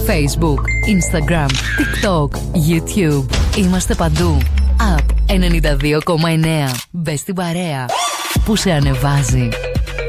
Facebook, Instagram, TikTok, YouTube. Είμαστε παντού. App 92,9. Μπες στην παρέα που σε ανεβάζει.